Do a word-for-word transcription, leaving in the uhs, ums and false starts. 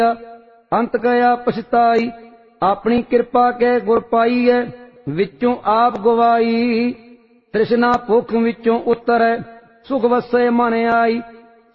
अंत गया पछताई। अपनी कृपा के गुर पाई है, विचों आप गवाई। तृष्णा भुख विचों उतरै, सुख वसे मन आई।